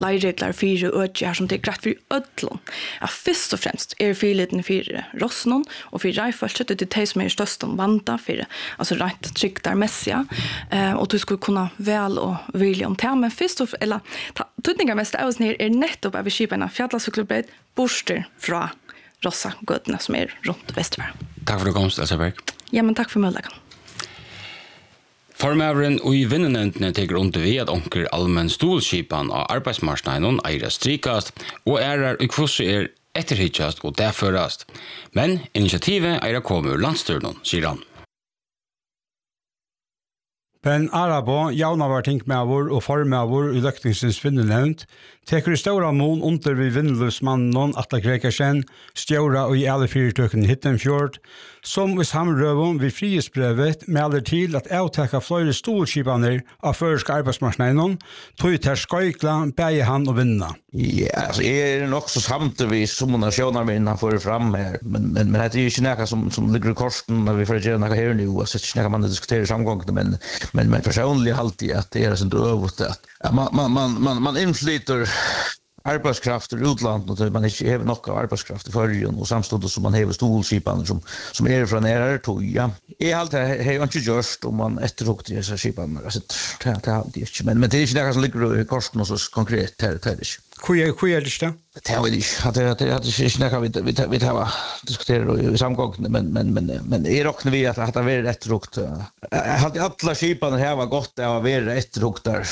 leiregler fire ødger som det er greit for ødlån. Ja, først og fremst er fyrleden fire rossnån, og fire reifølget det er de som er størst om vanta, fire, altså rett trygg der messige, og du skulle kunne vel og vilje om det, men først og fremst, eller tøtninger mest av oss nere er nettopp av skipene fjallasukkelbredd, borster fra rossa gødene som er rundt Vestervær. Takk for du komst, Elsa Berg. Ja, men takk for muligheten. Formøveren og i vinnenevntene teker under ved at onker allmenn stolskipan av arbeidsmarsnegnen eier strikast, og og kvosset er etterhitjast og derførast. Men initiativet eier kommer ur landstyrnen, sier han. Ben Arabo, javnavartingmavur og formavur i løktingsins vinnenevnt, teker i stora mån under vid vinnløsmannen Atle Gregersen, stjåra og i alle fyrtøkken Hittenfjord, som i samrøven vid frihetsbrevet melder til at avteka flere stolskipaner av føreska arbeidsmarsnegnen, tog til skøykla, bæge han og vinna. Ja, altså, jeg er nok så samtidig som nasjoner mine får fram her, men det er ikke noe som ligger i korsen når vi får gjøre noe her nå, altså ikke noe man diskuterer samgångene, men personlig alltid at det er sånn øvet at man innflyter arbeidskraft i utlandet, og man ikke har nok av arbeidskraft i førjen, og samtidig som man har stolskipene som er fra nærere tog. Ja. Jeg har ikke gjort om man etterhugte disse skipene, det har de ikke, men det er ikke noe som ligger i korsen og så konkret, det er det ikke. Hvor er det ikke? Det har vi ikke. Det er ikke noe vi har diskutert i samgångene, men jeg råkner vi at det har vært etterhugt. Jeg hadde alle skipene her var godt av å være etterhugt der.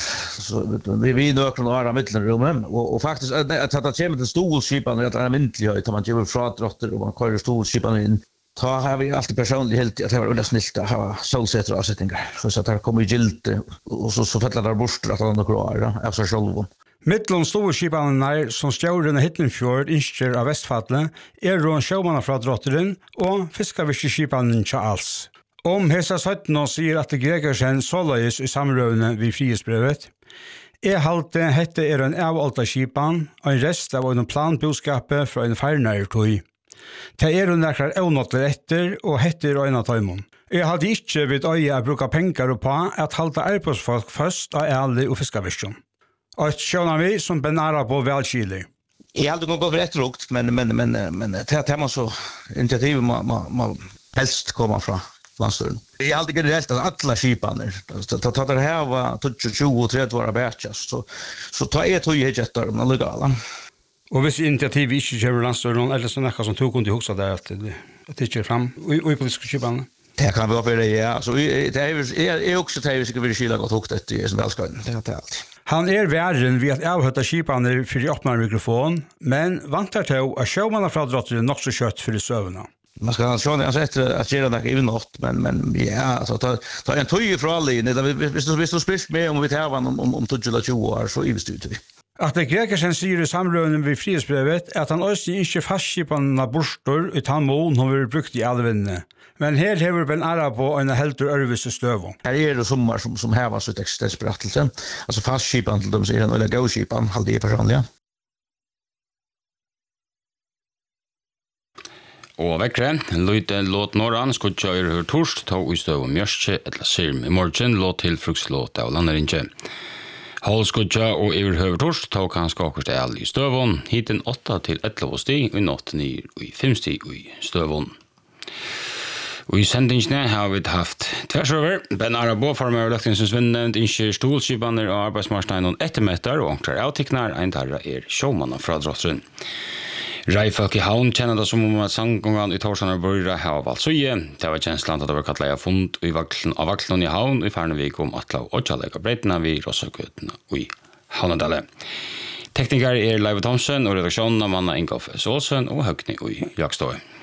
Vi nøkker noe av middelrommet, og faktisk at det kommer til stolskipene, at det er myndelig høyt, man gjør fradrotter, og man kører stolskipene inn. Da har vi alltid personlig helt at det var veldig snilt å ha solsetter og avsetninger. Så at det kommer i gilte, og så fettler det bort at det er noe år av seg selv. Mittlom storskipanene som stjåren av Hittenfjord innskjer av Vestfallet er rån sjåmanna fra drotteren og fiskevirkeskipanen til alls. Om hesa 17 sier at Gregersen såløys i samrøvene vid frihetsbrevet. Halte hette er en avalta skipan og en rest av en planbudskapet fra en færnare tog. Det er hun nekkar evnåtler etter og hette er en av tøymon. Jeg hadde ikke vidt øye å bruke penger på at halte arbeidsfolk først av ærlig og fiskevirksjon. Og sjånar vi som Ben Arabo velkjelig. Jeg hadde noe gått for etterhugt, men det man så initiativet må helst komme fra landstyren. Jeg hadde generelt at alle skipene, da det her var 20 og 30 år bætjas, så tar jeg tog ikke etter om det legale. Og hvis initiativet ikke kommer landstyren, eller så nekka som tog kunne huske det at det ikke er frem i politiske skipene? Det kan vi oppføre, ja. Det er også det vi skal være skyldig godt hukt etter som velskøyden. Det er alltid. Han er verden ved at avhøtta skipene for å åpne mikrofon, men vantar til at sjåmanna fra drotteren nok så kjøtt for søvnene. Man skal se etter at gjøre noe innått, men ja, ta en tøy fra alle inn. Hvis du spiller med om vi tar vann om 20 år, så investerer vi. At Gregersen sier i samrøvnen ved frihetsbrevet at han også ikke fastskipene borster i tannmålen hun vil brukt i alle vinnene. Men her hever Ben Arabo en heldur ørvise støvå. Her er det sommer som hever sitt eksistensberettelse. Altså fastskipene til dem sier han, eller gåskipene, halde jeg personlig. Og vekkere, løyte låt Norran skudja hør torst, tog i støv om mjørske, eller sirm i morgen, låt til frukslåt av landerinje. Halskudja og iverhøver torst, tog han skakers al i støvån, hiten 8 til 11 stig, og 8 9 og 5 stig i støvån. Og i sendingsne har vi haft tversøver. Ben Arabo formøver løktingsens vinnende innskjer stolskipaner og arbeidsmarsnegnen ettermetter og ankrar avtiknar, en tarra sjåmanna fra drotteren. Reifolk i havn kjenner det som om at sanggongan i Torsand og Børre har valgt søye. Det var kjensland at det var kattleia fund av vaklen i havn i Færnevik om atla og åtjalega breitna vid Rossakøtene og i Havnedale. Tekniker Leive Thomsen og redaksjonen av manna Ingolf Solsen og Høgni og Jakstøy.